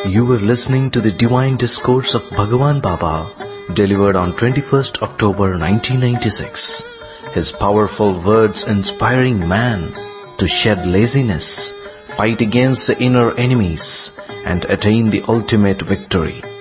You were listening to the Divine Discourse of Bhagavan Baba, delivered on 21st October 1996. His powerful words inspiring man to shed laziness, fight against the inner enemies, and attain the ultimate victory.